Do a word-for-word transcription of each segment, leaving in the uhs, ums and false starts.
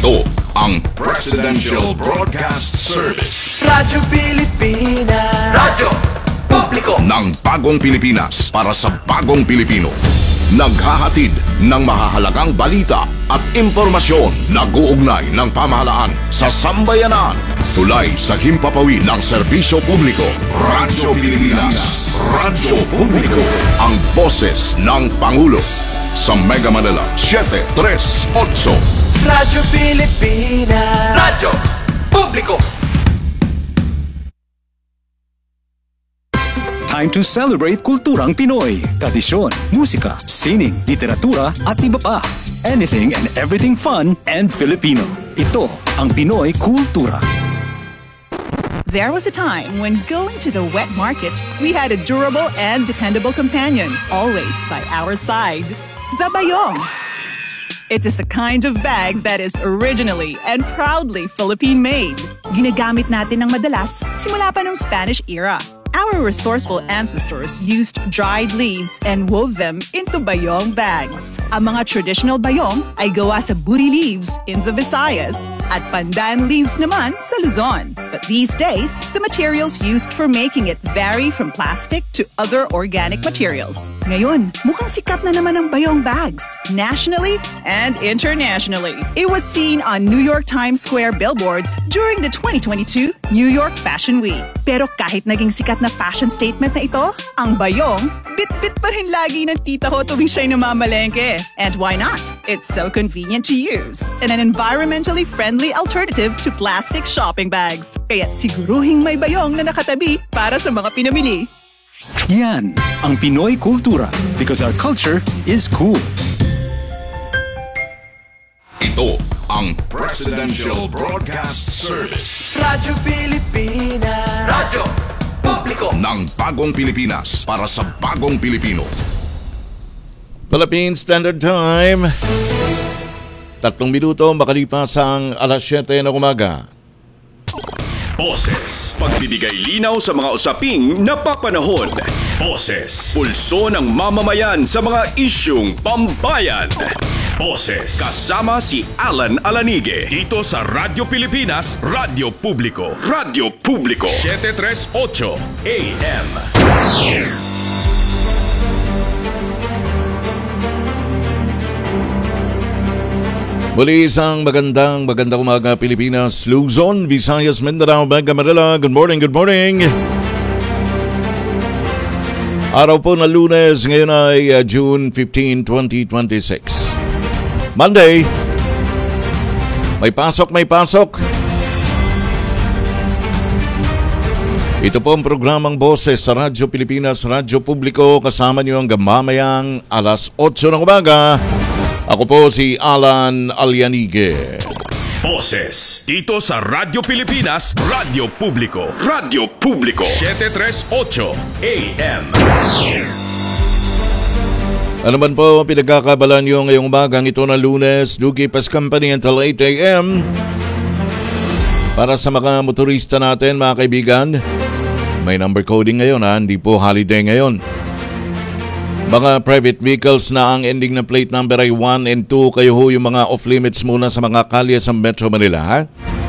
Ito ang Presidential Broadcast Service. Radyo Pilipinas. Radyo Publiko ng bagong Pilipinas para sa bagong Pilipino. Naghahatid ng mahahalagang balita at impormasyon na guugnay ng pamahalaan sa sambayanan. Tulay sa himpapawid ng serbisyo publiko. Radyo Pilipinas. Radyo Publiko. Ang boses ng Pangulo. Sa Mega Manila, seven three eight. Radyo Pilipinas. Radyo Publiko. Time to celebrate kulturang Pinoy. Tradisyon, musika, sining, literatura at iba pa. Anything and everything fun and Filipino. Ito ang Pinoy Kultura. There was a time when going to the wet market, we had a durable and dependable companion, always by our side. The Bayong. It is a kind of bag that is originally and proudly Philippine-made. Ginagamit natin ng madalas simula pa ng Spanish era. Our resourceful ancestors used dried leaves and wove them into bayong bags. Ang mga traditional bayong ay gawa sa buri leaves in the Visayas at pandan leaves naman sa Luzon. But these days, the materials used for making it vary from plastic to other organic materials. Ngayon, mukhang sikat na naman ang bayong bags, nationally and internationally. It was seen on New York Times Square billboards during the twenty twenty-two New York Fashion Week. Pero kahit naging sikat na fashion statement na ito, ang bayong, bit-bit pa rin lagi ng tita ko tuwing siya'y namamalengke. And why not? It's so convenient to use and an environmentally friendly alternative to plastic shopping bags. Kaya't siguruhing may bayong na nakatabi para sa mga pinamili. Yan ang Pinoy Kultura because our culture is cool. Ito ang Presidential Broadcast Service. Radyo Pilipinas. Radyo Publiko ng bagong Pilipinas para sa bagong Pilipino. Philippine Standard Time. Tatlong minuto makalipas ang alas siyete ng umaga. Boses, pagbibigay linaw sa mga usaping napapanahon. Boses, pulso ng mamamayan sa mga isyung pambayan. Boses, kasama si Alan Alanige dito sa Radyo Pilipinas, Radyo Publiko. Radyo Publiko, seven three eight A M. Muli isang magandang magandang umaga Pilipinas, Luzon, Visayas, Mindanao, Mega Manila. Good morning, good morning. Araw po na Lunes, ngayon ay uh, June fifteenth, twenty twenty-six. Monday. May pasok, may pasok. Ito po ang programang Boses sa Radyo Pilipinas, Radyo Publiko. Kasama niyo hanggang mamayang alas eight ng umaga. Ako po si Alan Alianige. Boses, dito sa Radyo Pilipinas, Radyo Publiko. Radyo Publiko, seven three eight A M. Ano man po pinagkakabalan nyo ngayong umagang ito na Lunes, do keep us company until eight A M. Para sa mga motorista natin, mga kaibigan, may number coding ngayon ha, hindi po holiday ngayon. Mga private vehicles na ang ending na plate number ay one and two, kayo ho yung mga off-limits muna sa mga kalye sa Metro Manila ha.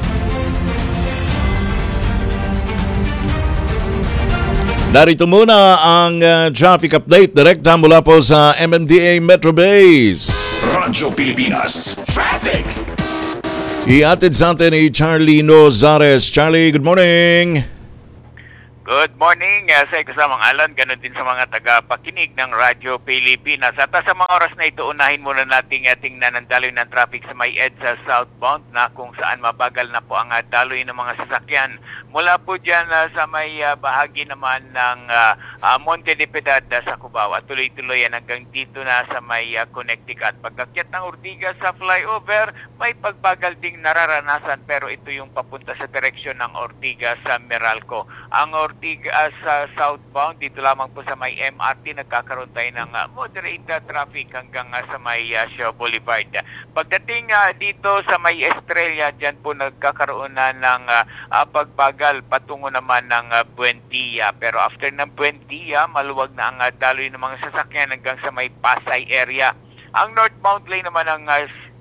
Narito muna ang uh, traffic update direkta mula po sa M M D A Metro Base. Radyo Pilipinas Traffic. Iatid sa atin ni Charlie Nozares. Charlie, good morning. Good morning uh, sa kasamang Alan, ganun din sa mga tagapakinig ng Radyo Pilipinas. At uh, sa mga oras na ito, unahin muna nating uh, tingnan ang daloy ng traffic sa may EDSA southbound na kung saan mabagal na po ang uh, daloy ng mga sasakyan. Mula po dyan uh, sa may uh, bahagi naman ng uh, uh, Monte de Piedad uh, sa Cubao. At tuloy-tuloy yan hanggang dito na sa may uh, Connecticut. Pagkakyat ng Ortigas sa flyover, may pagbagal ding nararanasan pero ito yung papunta sa direksyon ng Ortigas sa Meralco. Ang Ortigas sa uh, southbound, dito lamang po sa may M R T, nagkakaroon tayo ng uh, moderate uh, traffic hanggang uh, sa may uh, Shaw Boulevard. Pagdating uh, dito sa may Estrella, dyan po nagkakaroon na ng uh, uh, pagbagal patungo naman ng uh, Buendia. Pero after ng Buendia, maluwag na ang uh, daloy ng mga sasakyan hanggang sa may Pasay area. Ang northbound lane naman ng uh,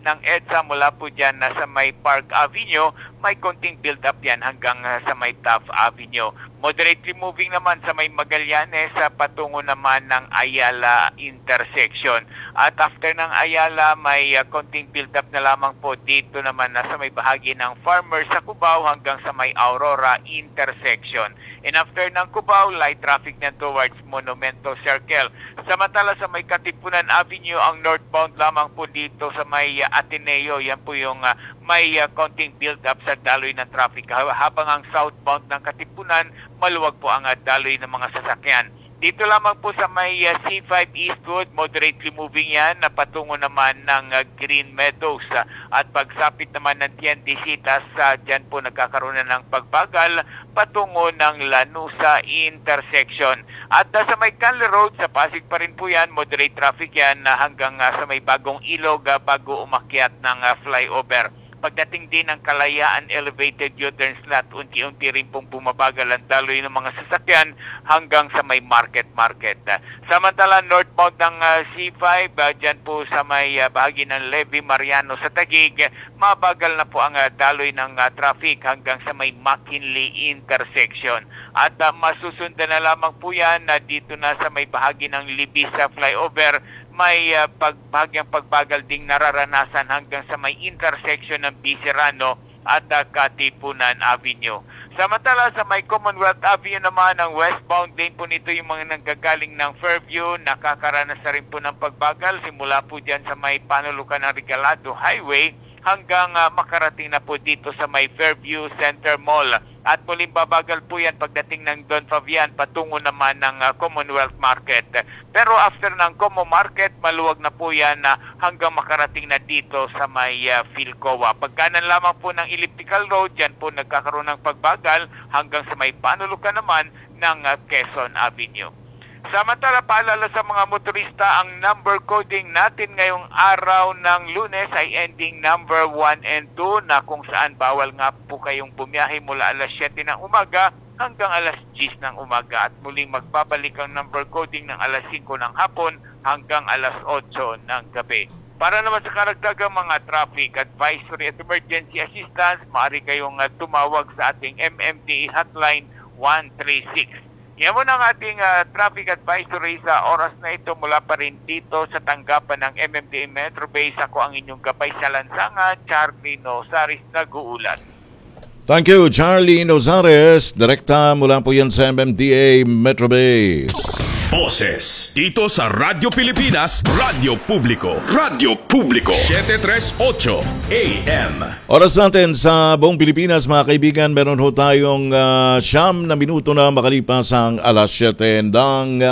ng EDSA mula po dyan na sa may Park Avenue, may konting build-up yan hanggang uh, sa may Taft Avenue. Moderately moving naman sa may Magallanes sa patungo naman ng Ayala intersection. At after ng Ayala, may uh, konting build-up na lamang po dito naman na sa may bahagi ng Farmers sa Cubao hanggang sa may Aurora intersection. And after ng Cubao, light traffic na towards Monumento Circle. Samantala sa may Katipunan Avenue, ang northbound lamang po dito sa may uh, Ateneo. Yan po yung uh, may uh, konting build-up sa daloy ng traffic. Habang ang southbound ng Katipunan, maluwag po ang uh, daloy ng mga sasakyan. Dito lamang po sa may uh, C five Eastwood, moderately moving yan na patungo naman ng uh, Green Meadows. Uh, at pagsapit naman ng T N D C, tas uh, dyan po nagkakaroon na ng pagbagal patungo ng Lanusa intersection. At uh, sa may Canle Road, sa Pasig pa rin po yan, moderate traffic yan uh, hanggang uh, sa may Bagong Ilog uh, bago umakyat ng uh, flyover. Pagdating din ng Kalayaan Elevated U-turn slot, unti-unti rin pong bumabagal ang daloy ng mga sasakyan hanggang sa may Market Market. Uh, samantala, northbound ng uh, C five, uh, dyan po sa may uh, bahagi ng Levy Mariano sa Taguig, uh, mabagal na po ang uh, daloy ng uh, traffic hanggang sa may McKinley intersection. At uh, masusundan na lamang po yan uh, dito na sa may bahagi ng Libis sa flyover, may uh, pagbagyang pagbagal ding nararanasan hanggang sa may intersection ng Biserano at uh, Katipunan Avenue. Samantala sa may Commonwealth Avenue naman, ang westbound lane po nito yung mga nanggagaling ng Fairview, nakakaranas na rin po ng pagbagal simula po dyan sa may panulukan ng Regalado Highway hanggang uh, makarating na po dito sa may Fairview Center Mall. At muling babagal po yan pagdating ng Don Fabian patungo naman ng uh, Commonwealth Market. Pero after ng Como Market, maluwag na po yan uh, hanggang makarating na dito sa may uh, Philcoa. Pagkanan lamang po ng Elliptical Road, yan po nagkakaroon ng pagbagal hanggang sa may panulukan naman ng uh, Quezon Avenue. Samantala, paalala sa mga motorista, ang number coding natin ngayong araw ng Lunes ay ending number one and two na kung saan bawal nga po kayong bumiyahe mula alas siyete ng umaga hanggang alas diyes ng umaga at muling magbabalik ang number coding ng alas singko ng hapon hanggang alas otso ng gabi. Para naman sa karagdagang mga traffic advisory at emergency assistance, maaari kayong uh, tumawag sa ating M M D A hotline one three six. Yan mo ang ating uh, traffic advisory sa oras na ito mula pa rin dito sa tanggapan ng M M D A Metro Base. Ako ang inyong gabay sa lansangan, Charlie Nozares, nag-uulat. Thank you, Charlie Nozares. Direkta mula po yan sa M M D A Metro Base. Boses dito sa Radyo Pilipinas, Radyo Publiko, Radyo Publiko, seven thirty-eight A M. Oras natin sa buong Pilipinas, mga kaibigan, meron ho tayong uh, siyam na minuto na makalipas ang alas siyete ng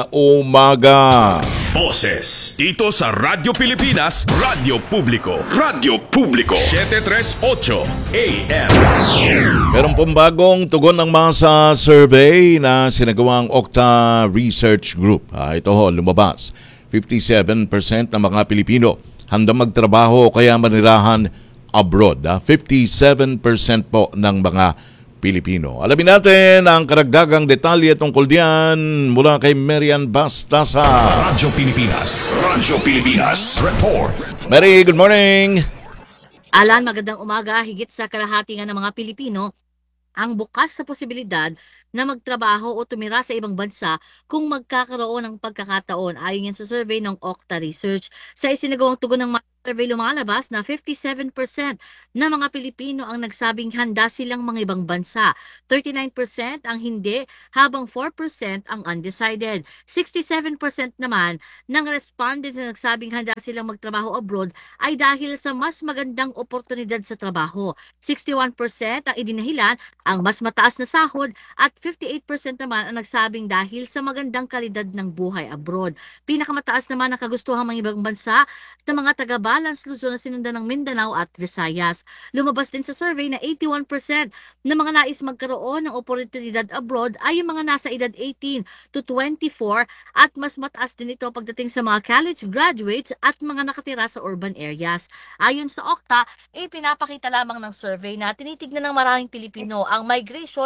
umaga. Boses dito sa Radyo Pilipinas, Radyo Publiko, Radyo Publiko, seven thirty-eight A M. Meron pong bagong tugon ng masa survey na sinagawang Okta Research Group. Ah, ito ho, lumabas. fifty-seven percent ng mga Pilipino handang magtrabaho o kaya manirahan abroad. Ah. fifty-seven percent po ng mga Pilipino. Alamin natin ang karagdagang detalye tungkol diyan mula kay Marian Bastasa. Radyo Pilipinas, Radyo Pilipinas, report. Mary, good morning. Alan, magandang umaga. Higit sa kalahati nga ng mga Pilipino ang bukas sa posibilidad na magtrabaho o tumira sa ibang bansa kung magkakaroon ng pagkakataon. Ayon yan sa survey ng Okta Research. Sa isinagawang tugon ng survey, lumalabas na fifty-seven percent na mga Pilipino ang nagsabing handa silang mga ibang bansa. thirty-nine percent ang hindi, habang four percent ang undecided. sixty-seven percent naman ng respondents na nagsabing handa silang magtrabaho abroad ay dahil sa mas magandang oportunidad sa trabaho. sixty-one percent ang idinahilan ang mas mataas na sahod at fifty-eight percent naman ang nagsabing dahil sa magandang kalidad ng buhay abroad. Pinakamataas naman ang kagustuhan ng ibang bansa sa mga taga-balance Luzon na sinundan ng Mindanao at Visayas. Lumabas din sa survey na eighty-one percent na mga nais magkaroon ng oportunidad abroad ay yung mga nasa edad eighteen to twenty-four at mas mataas din ito pagdating sa mga college graduates at mga nakatira sa urban areas. Ayon sa Okta, ipinapakita lamang ng survey na tinitignan ng maraming Pilipino ang migration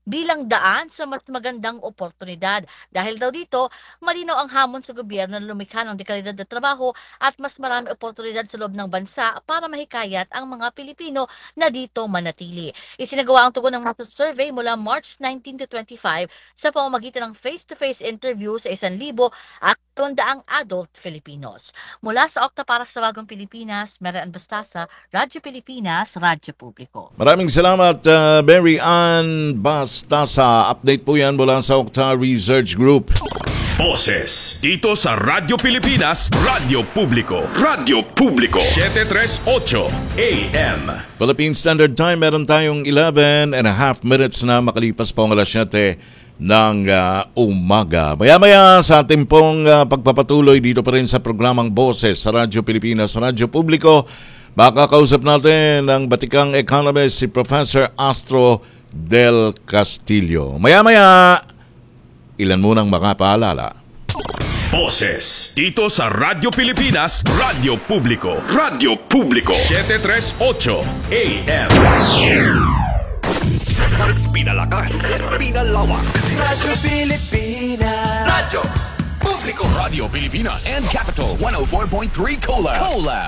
bilang daan sa mas magandang oportunidad. Dahil daw dito, malinaw ang hamon sa gobyerno na lumikha ng dekalidad na trabaho at mas marami oportunidad sa loob ng bansa para mahikayat ang mga Pilipino na dito manatili. Isinagawa ang tugon ng Master Survey mula March nineteen to twenty-five sa pamamagitan ng face-to-face interview sa isang libo at dalawang adult Filipinos. Mula sa Okta para sa Bagong Pilipinas, Marian Bastasa, Radyo Pilipinas, Radyo Publiko. Maraming salamat, uh, Mary Ann Bastasa. Update po yan mula sa Okta Research Group. Boses dito sa Radyo Pilipinas, Radyo Publiko, Radyo Publiko, seven thirty-eight A M. Philippine Standard Time, meron tayong eleven and a half minutes na makalipas po ang alas siyete ng uh, umaga. Maya-maya sa ating pong uh, pagpapatuloy dito pa rin sa programang Boses sa Radyo Pilipinas, Radyo Publiko, makakausap natin ang batikang economist si Professor Astro Del Castillo. Maya-maya, ilan munang makapaalala. Boses dito sa Radyo Pilipinas, Radyo Publiko, Radyo Publiko, seven thirty-eight A M. Mas pinalakas, pinalawak. Radyo Pilipinas. Radyo Publiko. Radio Pilipinas and Capital one oh four point three Collab. Collab.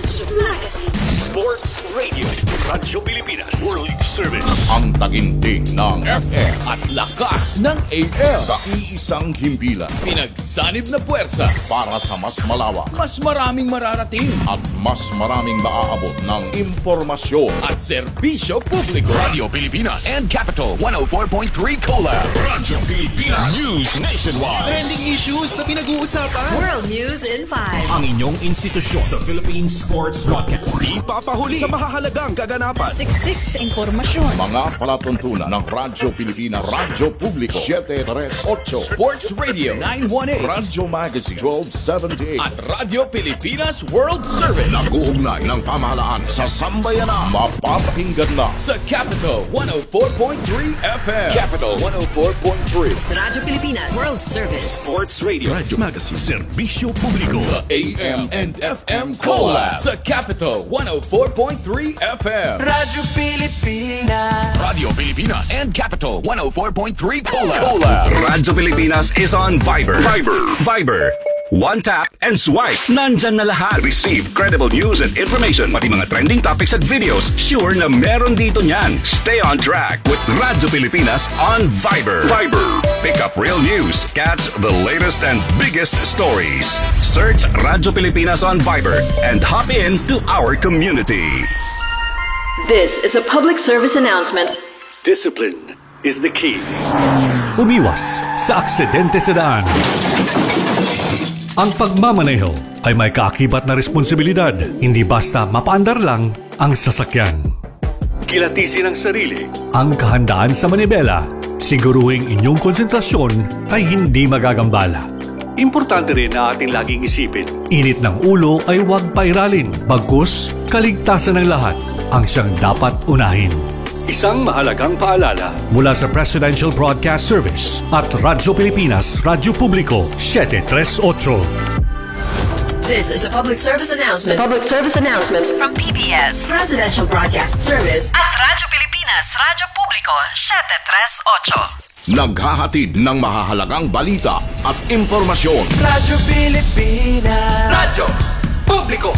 Sports Radio. Radyo Pilipinas. World Service. Ang taginting ng F M at lakas ng A M. sa iisang himpilan Pinagsanib na puwersa. para sa mas malawak Mas maraming mararating. at mas maraming maaabot ng impormasyon. At serbisyo publiko. Radio Pilipinas and Capital one oh four point three Collab. Radyo Pilipinas. News nationwide. Trending issues na pinag-uusapan. World News in five. Ang inyong institusyon sa Philippine Sports Broadcast. Di papahuli sa mahahalagang kaganapan. Siksik sa impormasyon. Mga palatuntunan ng Radyo Pilipinas, Radyo Publiko, seven thirty-eight, Sports Radio nine eighteen. Radyo Magazine, twelve seventy-eight. At Radyo Pilipinas World Service. Nag-uugnay ng pamahalaan sa sambayanan. Mapapakinggan na Sa Capital one oh four point three F M. Capital one oh four point three. Radyo Pilipinas World Service. Sports Radio. Radyo Magazine. Serbisyo Publiko. The A M and F M Collab. Sa Capital one oh four point three F M. Radyo Pilipinas. Radio Pilipinas and Capital one oh four point three Collab. Collab. Radyo Pilipinas is on Viber. Viber. Viber. One tap and swipe. Nandyan na lahat. Receive credible news and information. Pati mga trending topics at videos. Sure na meron dito niyan. Stay on track with Radyo Pilipinas on Viber. Viber. Pick up real news. Catch the latest and biggest stories. Search Radyo Pilipinas on Viber and hop in to our community. This is a public service announcement. Discipline is the key. Umiwas sa aksidente sa daan. Ang pagmamaneho ay may kaakibat na responsibilidad, hindi basta mapaandar lang ang sasakyan. Kilatisin ang sarili, ang kahandaan sa manibela, siguruhing inyong konsentrasyon ay hindi magagambala. Importante rin na ating laging isipin, init ng ulo ay huwag pairalin, bagkus kaligtasan ng lahat ang siyang dapat unahin. Isang mahalagang paalala mula sa Presidential Broadcast Service at Radyo Pilipinas, Radyo Publiko, seven thirty-eight. This is a public service announcement. Public service announcement. From P B S Presidential Broadcast Service at Radyo Pilipinas, Radyo Publiko, seven thirty-eight. naghahatid ng mahahalagang balita at impormasyon. Radyo Pilipinas. Radyo Publiko.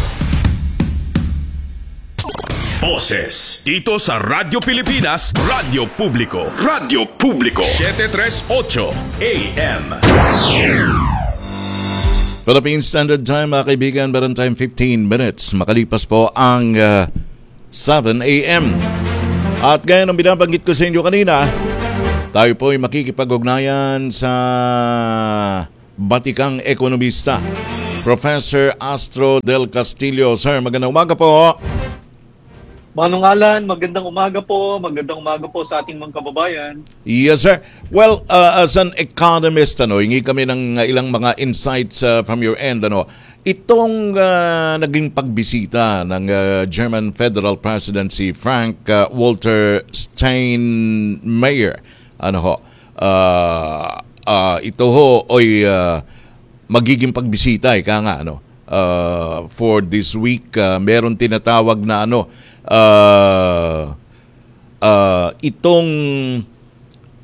Boses dito sa Radyo Pilipinas, Radyo Publiko, Radyo Publiko, seven thirty-eight A M. Philippine Standard Time, mga kaibigan, meron tayong fifteen minutes. Makalipas po ang uh, seven A M. At gaya ng binabanggit ko sa inyo kanina, tayo po ay makikipag-ugnayan sa batikang ekonomista, Professor Astro Del Castillo. Sir, magandang umaga po. Manong Alan, magandang umaga po. Magandang umaga po sa ating mga kababayan. Yes, sir. Well, uh, as an economist, ano, hingi kami ng uh, ilang mga insights uh, from your end. Ano, itong uh, naging pagbisita ng uh, German Federal President si Frank uh, Walter Steinmeier, ano ho, uh, uh, ito ho ay uh, magiging pagbisita, ika nga, ano, uh, for this week. Uh, meron tinatawag na ano, Uh, uh, itong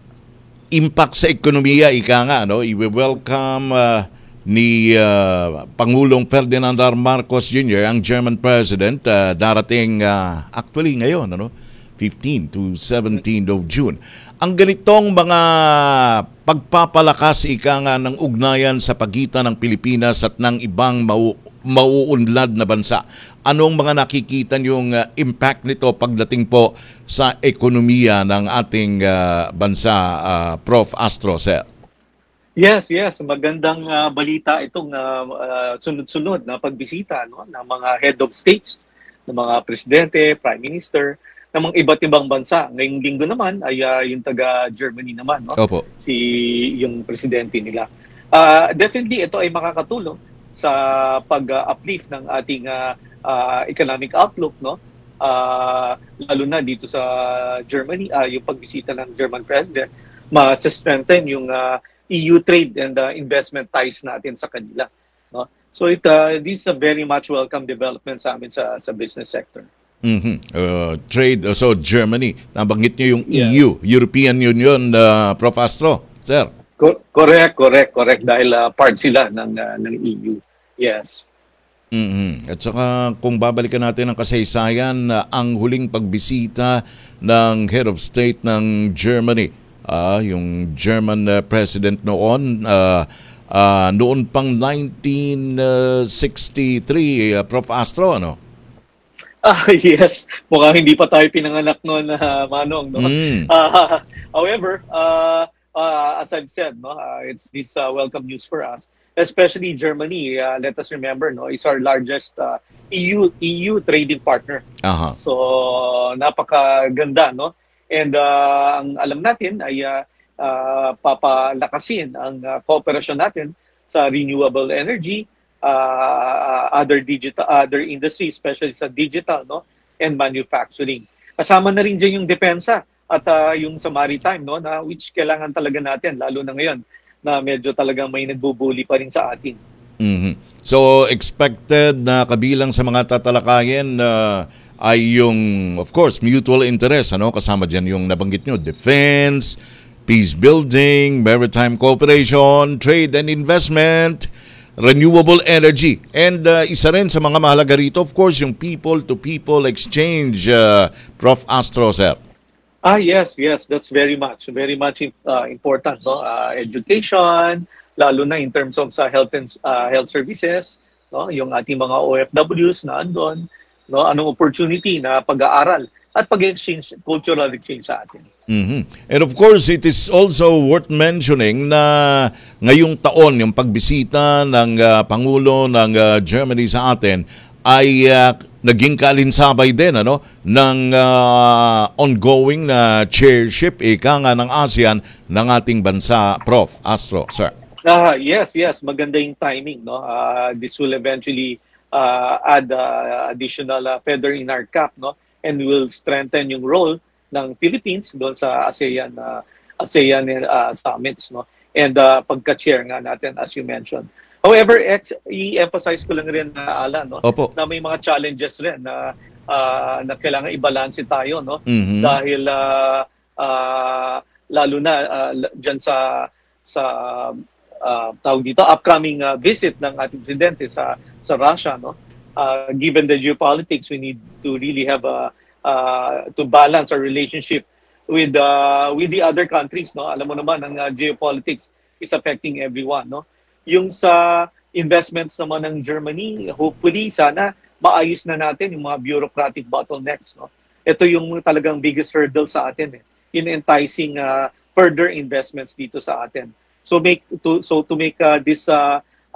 impact sa ekonomiya, ika nga, no? I-welcome uh, ni uh, Pangulong Ferdinand R. Marcos Junior, ang German President, uh, darating uh, actually ngayon, ano? fifteenth to seventeenth of June. Ang ganitong mga pagpapalakas, ika nga, ng ugnayan sa pagitan ng Pilipinas at ng ibang mau mauunlad na bansa. Anong mga nakikita niyong uh, impact nito pagdating po sa ekonomiya ng ating uh, bansa, uh, Prof Astro, sir? Yes, yes. Magandang uh, balita itong uh, uh, sunod-sunod na pagbisita, no, ng mga head of states, ng mga presidente, prime minister, ng mga iba't ibang bansa. Ngayong linggo naman ay uh, yung taga-Germany naman, no? Opo. Si yung presidente nila. Uh, definitely, ito ay makakatulong sa pag-uplift ng ating uh, uh, economic outlook, no? Uh, lalo na dito sa Germany, uh, yung pagbisita ng German president, ma-strengthen yung uh, E U trade and uh, investment ties natin sa kanila, no? So it uh, this is a very much welcome development sa amin sa sa business sector. Mm-hmm. Uh, trade, uh, so Germany, nabanggit niyo yung Yes. E U, European Union, uh, Prof Astro, sir. Co- correct, correct, correct. Dahil uh, part sila ng, uh, ng E U. Yes. Mm-hmm. At saka kung babalikan natin ang kasaysayan, uh, ang huling pagbisita ng head of state ng Germany, uh, yung German uh, president noon, uh, uh, noon pang nineteen sixty-three, uh, Prof Astro, ano? Ah, yes. Mukhang hindi pa tayo pinanganak noon, uh, Manong. No? Mm. Uh, however, uh, uh, as I've said, no, uh, it's this uh, welcome news for us. Especially Germany, uh, let us remember, no, is our largest uh, E U E U trading partner. Aha. So, napakaganda, no? And uh, ang alam natin ay uh, uh, papalakasin ang uh, kooperasyon natin sa renewable energy, uh, other digital, other industries, especially sa digital, no, and manufacturing. Kasama na rin dyan yung depensa at uh, yung sa maritime, no, na which kailangan talaga natin, lalo na ngayon na medyo talagang may nagbubuli pa rin sa atin. Mm-hmm. So, expected na kabilang sa mga tatalakayin uh, ay yung, of course, mutual interest, ano? Kasama dyan yung nabanggit nyo, defense, peace building, maritime cooperation, trade and investment, renewable energy. And uh, isa rin sa mga mahalaga rito, of course, yung people-to-people exchange, uh, Prof Astro, sir. Ah, yes, yes. That's very much, very much uh, important, no? Uh, education, lalo na in terms of sa health and uh, health services, no? Yung ating mga O F Ws na andon, no? Anong opportunity na pag-aaral at pag-exchange, cultural exchange sa atin. Mm-hmm. And of course, it is also worth mentioning na ngayong taon, yung pagbisita ng uh, Pangulo ng uh, Germany sa atin ay uh, naging kalinsabay din, ano, ng uh, ongoing na chairship, ika nga, ng ASEAN ng ating bansa, Prof Astro, sir. Ah, yes, yes. Maganda yung timing, no? Uh, this will eventually uh, add uh, additional uh, feather in our cap, no? And will strengthen yung role ng Philippines doon sa ASEAN uh, ASEAN uh, summits, no? And uh, pagka-chair nga natin, as you mentioned. However, ex- i-emphasize ko lang rin na, Alan, no? Opo. Na may mga challenges rin na uh, na kailangan i-balance tayo, no? Mm-hmm. Dahil uh, uh, lalo na uh, dyan sa sa uh, tawag dito, upcoming uh, visit ng ating presidente sa sa Russia, no? Uh, given the geopolitics, we need to really have a uh, to balance our relationship with uh, with the other countries, no? Alam mo naman ang uh, geopolitics is affecting everyone, no? Yung sa investments naman ng Germany, hopefully sana maayos na natin yung mga bureaucratic bottlenecks, no? Ito yung talagang biggest hurdle sa atin, eh, in enticing uh, further investments dito sa atin. So make to so to make uh, this uh,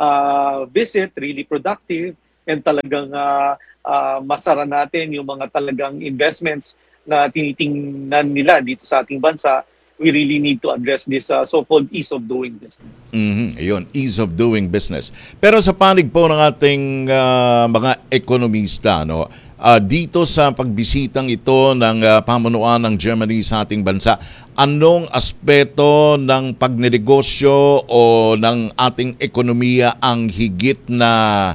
uh, visit really productive and talagang uh, uh, masara natin yung mga talagang investments na tinitingnan nila dito sa ating bansa, we really need to address this uh, so-called ease of doing business. Mm-hmm. Ayun, ease of doing business. Pero sa panig po ng ating uh, mga ekonomista, no, uh, dito sa pagbisitang ito ng uh, pamunuan ng Germany sa ating bansa, anong aspeto ng pagnenegosyo o ng ating ekonomiya ang higit na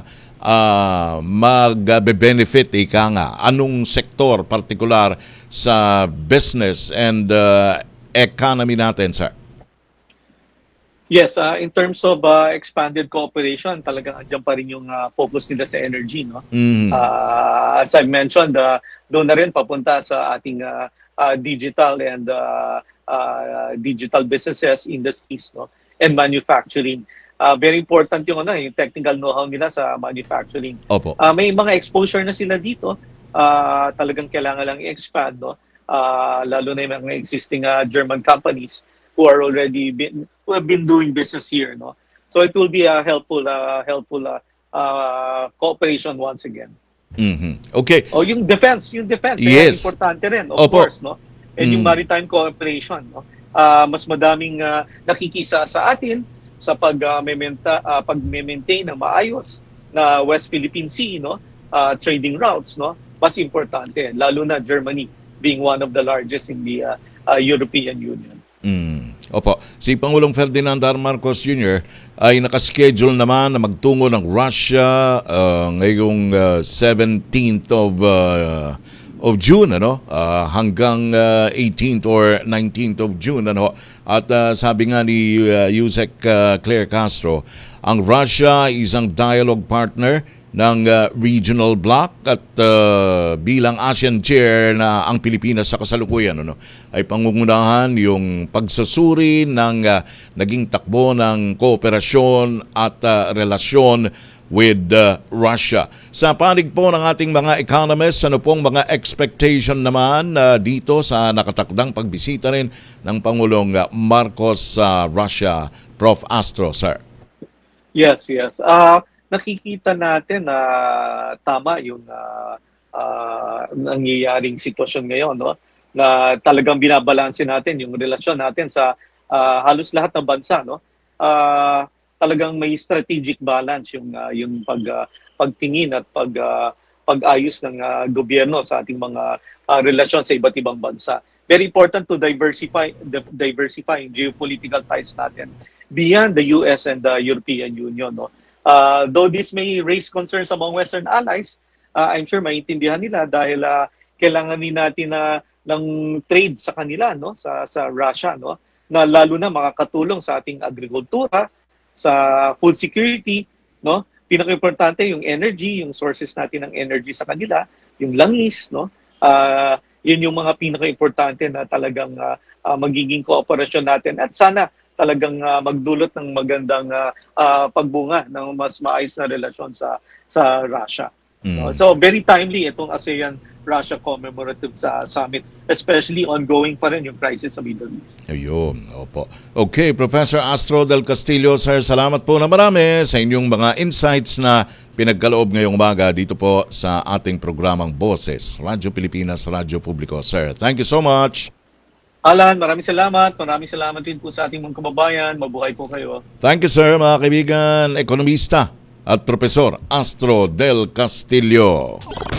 uh, mag-benefit, ika nga? Anong sektor partikular sa business and uh, economy natin, sir? Yes, uh, in terms of uh, expanded cooperation, talagang andyan pa rin yung uh, focus nila sa energy, no? Mhm. Uh, as I mentioned, uh, doon na rin papunta sa ating uh, uh, digital and uh, uh, digital businesses, industries, no? And manufacturing. Uh, very important yung ano, yung technical know-how nila sa manufacturing. Opo. Uh, may mga exposure na sila dito. Uh, talagang kailangan lang i-expand, no? Uh, lalo na yung mga existing uh, German companies who are already been who have been doing business here, no? So it will be a helpful uh, helpful uh, uh, cooperation once again. Mhm. Okay. Oh, yung defense, yung defense, Yes. eh, importante rin, of Opo. course, no? And yung Mm. maritime cooperation, no? Uh, mas madaming uh, nakikisa sa atin sa pag uh, mementa, uh, pag-maintain ng maayos na West Philippine Sea, no? Uh, trading routes, no? Mas importante, lalo na Germany being one of the largest in the uh, uh, European Union. Mm. Opo, si Pangulong Ferdinand R. Marcos Junior ay nakaschedule naman na magtungo ng Russia uh, ngayong uh, seventeenth of uh, of June, ano? Uh, hanggang uh, eighteenth or nineteenth of June, ano? At uh, sabi nga ni uh, Yusek uh, Claire Castro, ang Russia isang dialogue partner ng uh, regional bloc at uh, bilang ASEAN chair na ang Pilipinas sa kasalukuyan, ano, ay pangungunahan yung pagsusuri ng uh, naging takbo ng kooperasyon at uh, relasyon with uh, Russia. Sa panig po ng ating mga economists, ano pong mga expectation naman uh, dito sa nakatakdang pagbisita rin ng Pangulong uh, Marcos sa uh, Russia, Prof Astro, sir? Yes, yes. Uh, nakikita natin na tama yung uh, uh, nangyayaring sitwasyon ngayon, no? Na talagang binabalanse natin yung relasyon natin sa uh, halos lahat ng bansa, no? Uh, talagang may strategic balance yung uh, yung pag uh, pagtingin at pag uh, pag-ayos ng uh, gobyerno sa ating mga uh, relasyon sa iba't ibang bansa. Very important to diversify diversify yung geopolitical ties natin beyond the U S and the European Union, no? Uh, though this may raise concerns among Western allies, uh, I'm sure maintindihan nila dahil uh, kailangan din natin na ng trade sa kanila, no, sa sa Russia, no, na lalo na makakatulong sa ating agrikultura, sa food security, no. Pinaka-importante yung energy, yung sources natin ng energy sa kanila, yung langis, no. Uh, yun yung mga pinaka-importante na talagang uh, uh, magiging kooperasyon natin at sana talagang uh, magdulot ng magandang uh, uh, pagbunga ng mas maayos na relasyon sa sa Russia. Mm. Uh, so very timely itong ASEAN-Russia commemorative sa summit, especially ongoing pa rin yung crisis sa Middle East. Ayun, opo. Okay, Professor Astro del Castillo, sir, salamat po na marami sa inyong mga insights na pinagkaloob ngayong umaga dito po sa ating programang Boses, Radyo Pilipinas, Radyo Publiko. Sir, thank you so much. Alan, maraming salamat. Maraming salamat din po sa ating mga kababayan. Mabuhay po kayo. Thank you, sir, mga kaibigan, ekonomista at Profesor Astro del Castillo.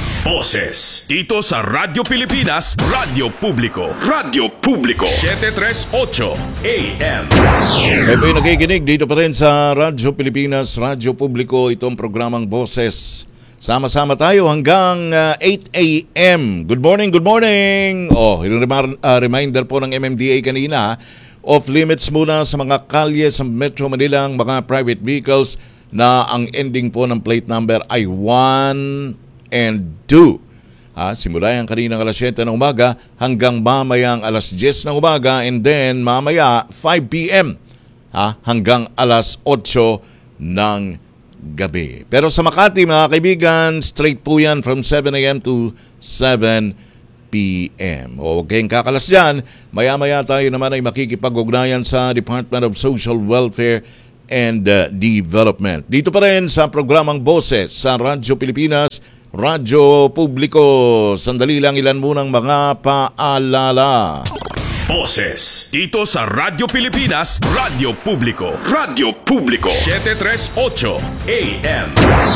Boses dito sa Radyo Pilipinas, Radyo Publiko, Radyo Publiko, seven thirty-eight A M. Kayo po'y nakikinig dito pa rin sa Radyo Pilipinas, Radyo Publiko, itong programang Boses. Sama-sama tayo hanggang uh, eight A M. Good morning, good morning! Oh, yung remar- uh, reminder po ng M M D A kanina, off limits muna sa mga kalye sa Metro Manila ang mga private vehicles na ang ending po ng plate number ay one and two. Ha, simula yan kaninang alas siyete ng umaga hanggang mamayang alas diyes ng umaga and then mamaya five P M ha, hanggang alas otso ng gabi. Pero sa Makati, mga kaibigan, straight po yan from seven A M to seven P M O huwag kayong kakalas dyan. Maya-maya tayo naman ay makikipag-ugnayan sa Department of Social Welfare and uh, Development. Dito pa rin sa programang Boses sa Radyo Pilipinas, Radyo Publiko. Sandali lang, ilan munang mga paalala. Boses dito sa Radyo Pilipinas, Radyo Publiko, Radyo Publiko, seven thirty-eight A M.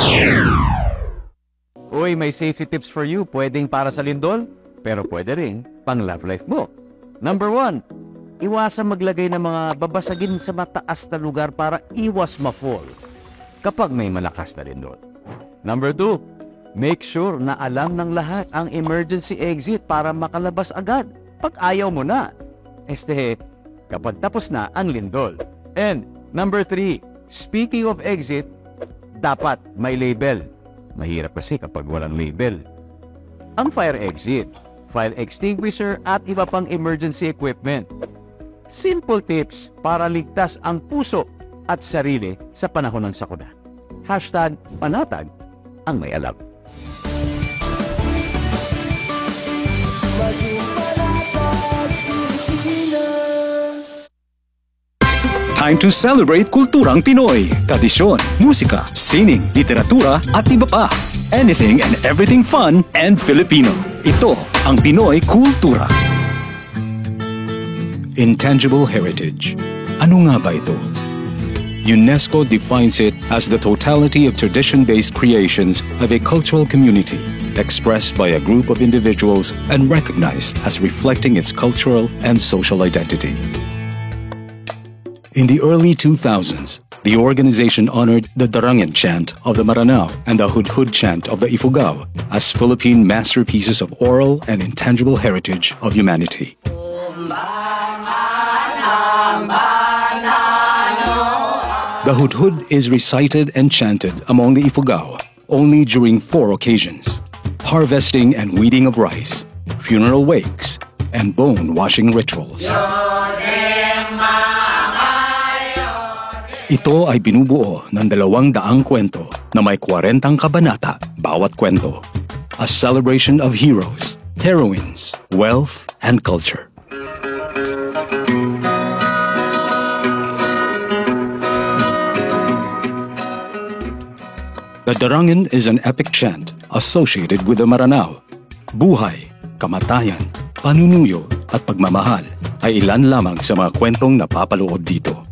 Uy, may safety tips for you. Pwedeng para sa lindol, pero pwede rin pang love life mo. Number one, iwasan maglagay ng mga babasagin sa mataas na lugar para iwas ma-fall kapag may malakas na lindol. Number two, make sure na alam ng lahat ang emergency exit para makalabas agad pag ayaw mo na. Este, kapag tapos na ang lindol. And Number three, speaking of exit, dapat may label. Mahirap kasi kapag walang label. Ang fire exit, fire extinguisher at iba pang emergency equipment. Simple tips para ligtas ang puso at sarili sa panahon ng sakuna. Hashtag panatag ang may alam. Time to celebrate kulturang Pinoy. Tradisyon, musika, sining, literatura at iba pa. Anything and everything fun and Filipino. Ito ang Pinoy Kultura. Intangible heritage. Ano nga ba ito? UNESCO defines it as the totality of tradition-based creations of a cultural community expressed by a group of individuals and recognized as reflecting its cultural and social identity. In the early two thousands, the organization honored the Darangan chant of the Maranao and the Hudhud chant of the Ifugao as Philippine masterpieces of oral and intangible heritage of humanity. The Hudhud is recited and chanted among the Ifugao only during four occasions: harvesting and weeding of rice, funeral wakes, and bone-washing rituals. Ito ay binubuo ng dalawang daang kwento na may kwarentang kabanata bawat kwento. A celebration of heroes, heroines, wealth, and culture. The Darangan is an epic chant associated with the Maranao. Buhay, kamatayan, panunuyo at pagmamahal ay ilan lamang sa mga kwentong napapaloob dito.